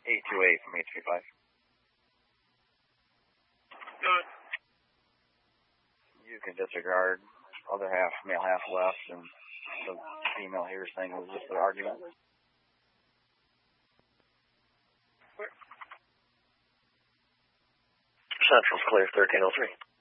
828 from 835. Good. You can disregard other half, male half left, and the female here saying it was just an argument. Central's clear, 1303.